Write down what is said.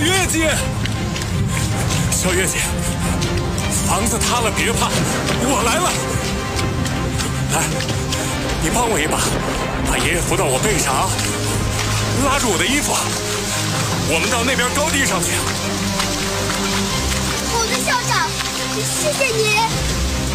月姐，小月姐，房子塌了别怕，我来了。来，你帮我一把，把爷爷扶到我背上啊，拉住我的衣服，我们到那边高地上去。 好的，校长，谢谢你。